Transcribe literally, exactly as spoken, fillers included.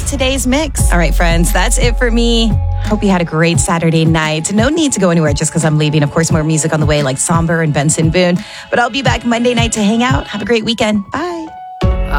today's mix. All right, friends, that's it for me. Hope you had a great Saturday night. No need to go anywhere just because I'm leaving. Of course, more music on the way like Somber and Benson Boone. But I'll be back Monday night to hang out. Have a great weekend. Bye.